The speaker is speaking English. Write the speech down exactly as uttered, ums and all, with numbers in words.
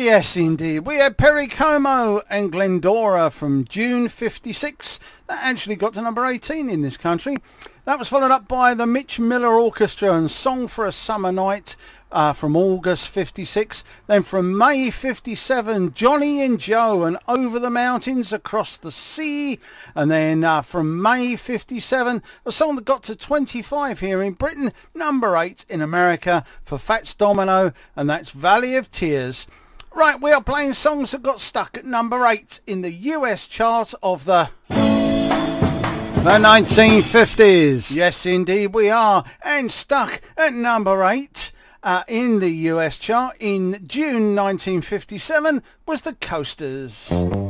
Yes, indeed. We had Perry Como and Glendora from June fifty-six. That actually got to number eighteen in this country. That was followed up by the Mitch Miller Orchestra and Song for a Summer Night uh, from August fifty-six. Then from May fifty-seven, Johnny and Joe and Over the Mountains, Across the Sea. And then uh, from May fifty-seven, a song that got to twenty-five here in Britain, number eight in America for Fats Domino, and that's Valley of Tears. Right, we are playing songs that got stuck at number eight in the U S chart of the... the nineteen fifties. Yes, indeed we are. And stuck at number eight uh, in the U S chart in June nineteen fifty-seven was the Coasters.